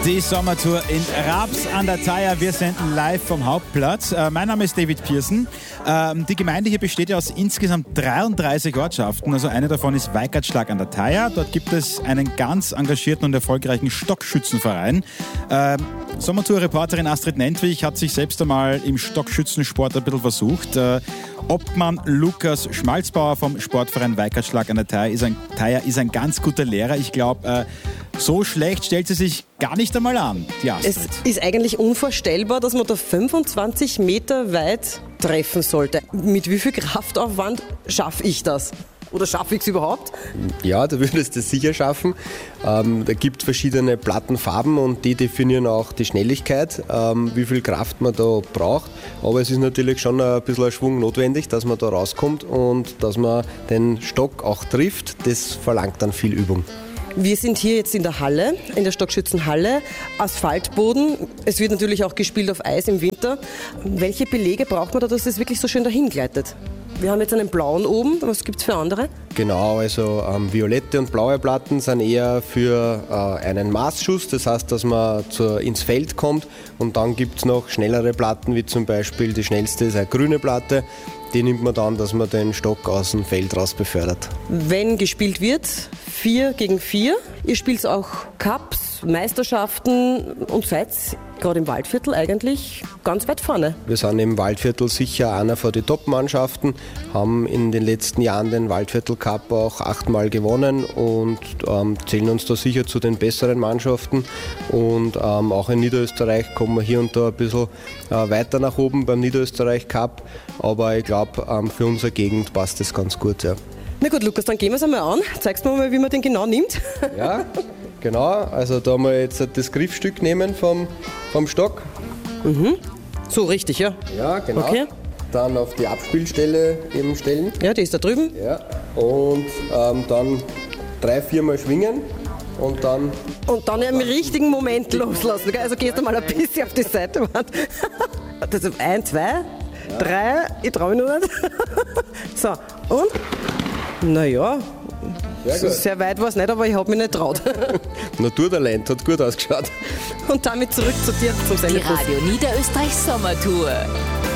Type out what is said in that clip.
Die Sommertour in Raps an der Thaya. Wir senden live vom Hauptplatz. Mein Name ist David Pearson. Die Gemeinde hier besteht ja aus insgesamt 33 Ortschaften. Also eine davon ist Weikertschlag an der Thaya. Dort gibt es einen ganz engagierten und erfolgreichen Stockschützenverein. Sommertour-Reporterin Astrid Nentwich hat sich selbst einmal im Stockschützensport ein bisschen versucht. Obmann Lukas Schmalzbauer vom Sportverein Weikertschlag an der Thaya ist ein ganz guter Lehrer. Ich glaube, so schlecht stellt sie sich gar nicht einmal an, die Astrid. Es ist eigentlich unvorstellbar, dass man da 25 Meter weit treffen sollte. Mit wie viel Kraftaufwand schaffe ich das? Oder schaffe ich es überhaupt? Ja, du würdest es sicher schaffen. Da gibt es verschiedene Plattenfarben und die definieren auch die Schnelligkeit, wie viel Kraft man da braucht. Aber es ist natürlich schon ein bisschen ein Schwung notwendig, dass man da rauskommt und dass man den Stock auch trifft. Das verlangt dann viel Übung. Wir sind hier jetzt in der Halle, in der Stockschützenhalle, Asphaltboden. Es wird natürlich auch gespielt auf Eis im Winter. Welche Belege braucht man da, dass es wirklich so schön dahin gleitet? Wir haben jetzt einen blauen oben, was gibt es für andere? Genau, also violette und blaue Platten sind eher für einen Maßschuss, das heißt, dass man ins Feld kommt, und dann gibt es noch schnellere Platten, wie zum Beispiel die schnellste ist eine grüne Platte. Die nimmt man dann, dass man den Stock aus dem Feld raus befördert. Wenn gespielt wird, 4 gegen 4. Ihr spielt auch Cups, Meisterschaften und seid gerade im Waldviertel eigentlich ganz weit vorne. Wir sind im Waldviertel sicher einer von den Top-Mannschaften, haben in den letzten Jahren den Waldviertel Cup auch 8-mal gewonnen und zählen uns da sicher zu den besseren Mannschaften. Und auch in Niederösterreich kommen wir hier und da ein bisschen weiter nach oben beim Niederösterreich Cup. Aber ich glaube, für unsere Gegend passt das ganz gut. Ja. Na gut, Lukas, dann gehen wir es einmal an. Zeigst du mir mal, wie man den genau nimmt? Ja, genau. Also da mal jetzt das Griffstück nehmen vom Stock. Mhm. So richtig, ja? Ja, genau. Okay. Dann auf die Abspielstelle eben stellen. Ja, die ist da drüben. Ja. Und dann 3-4 Mal schwingen. Und dann im richtigen Moment loslassen. Also gehst du mal ein bisschen auf die Seite. Das ist 1, 2, 3, ich traue mich noch nicht. So, und? Naja, sehr weit war es nicht, aber ich habe mich nicht getraut. Naturtalent, hat gut ausgeschaut. Und damit zurück zu dir zum Sendebus. Die Radio Niederösterreich Sommertour.